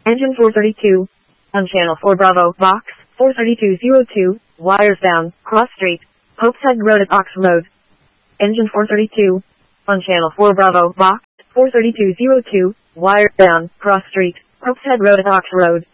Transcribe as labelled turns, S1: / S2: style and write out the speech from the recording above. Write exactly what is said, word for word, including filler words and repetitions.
S1: Engine four thirty-two. On channel four Bravo, box, four thirty-two oh two, wires down, cross street, Pope's Head Road at Ox Road. Engine four thirty-two. On channel four Bravo, box, four thirty-two oh two, wires down, cross street, Pope's Head Road at Ox Road.